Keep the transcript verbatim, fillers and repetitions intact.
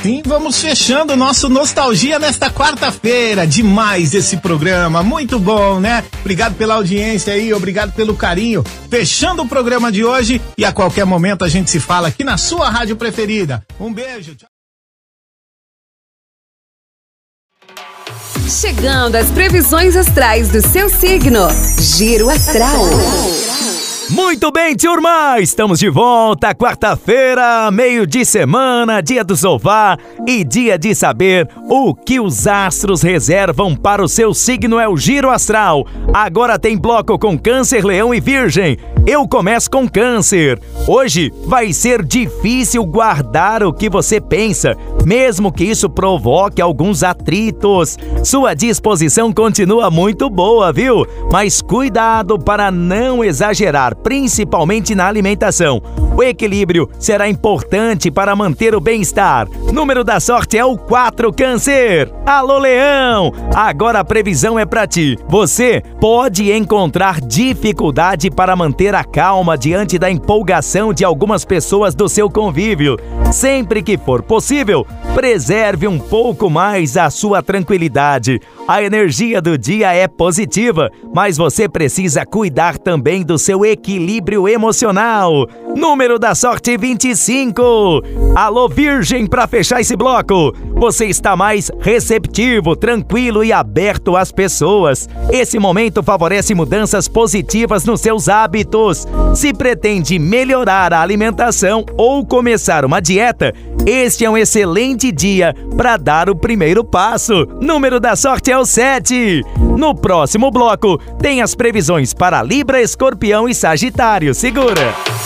assim vamos fechando o nosso Nostalgia nesta quarta-feira. Demais esse programa, muito bom, né? Obrigado pela audiência aí, obrigado pelo carinho. Fechando o programa de hoje e a qualquer momento a gente se fala aqui na sua rádio preferida. Um beijo, tchau. Chegando às previsões astrais do seu signo. Giro Astral. Muito bem, turma! Estamos de volta, quarta-feira, meio de semana, dia do sofá e dia de saber o que os astros reservam para o seu signo. É o Giro Astral. Agora tem bloco com Câncer, Leão e Virgem. Eu começo com Câncer. Hoje vai ser difícil guardar o que você pensa, mesmo que isso provoque alguns atritos. Sua disposição continua muito boa, viu? Mas cuidado para não exagerar, principalmente na alimentação. O equilíbrio será importante para manter o bem-estar. Número da sorte é o quatro, Câncer. Alô, Leão! Agora a previsão é para ti. Você pode encontrar dificuldade para manter a calma diante da empolgação de algumas pessoas do seu convívio. Sempre que for possível, preserve um pouco mais a sua tranquilidade. A energia do dia é positiva, mas você precisa cuidar também do seu equilíbrio emocional. Número da sorte vinte e cinco. Alô, Virgem, para fechar esse bloco. Você está mais receptivo, tranquilo e aberto às pessoas. Esse momento favorece mudanças positivas nos seus hábitos. Se pretende melhorar a alimentação ou começar uma dieta, este é um excelente dia para dar o primeiro passo. Número da sorte é o sete. No próximo bloco, tem as previsões para Libra, Escorpião e Sagitário. Segura!